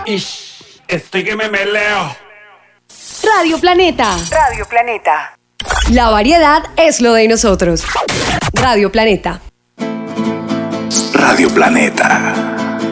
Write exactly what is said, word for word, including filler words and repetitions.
Ish, estoy que me meleo. Radio Planeta. Radio Planeta. La variedad es lo de nosotros. Radio Planeta. Radio Planeta.